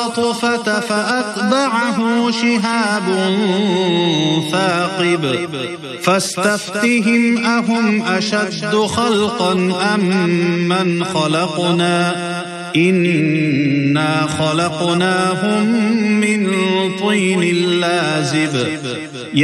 النطفة فأتبعه شهاب ثاقب فاستفتهم أهم أشد خلقا أم من خلقنا إنا خلقناهم من طين لازب